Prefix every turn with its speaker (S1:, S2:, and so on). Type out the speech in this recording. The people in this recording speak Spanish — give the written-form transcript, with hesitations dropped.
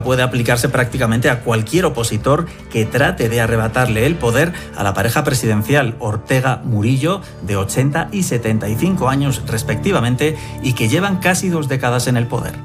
S1: puede aplicarse prácticamente a cualquier opositor que trate de arrebatarle el poder a la pareja presidencial Ortega-Murillo, de 80 y 75 años respectivamente, y que llevan casi 2 décadas en el poder.